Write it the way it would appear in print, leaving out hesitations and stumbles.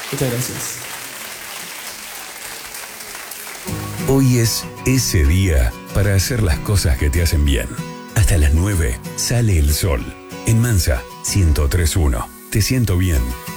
Muchas gracias. Hoy es ese día para hacer las cosas que te hacen bien. Hasta las 9 sale el sol. En Mansa 103.1. Te siento bien.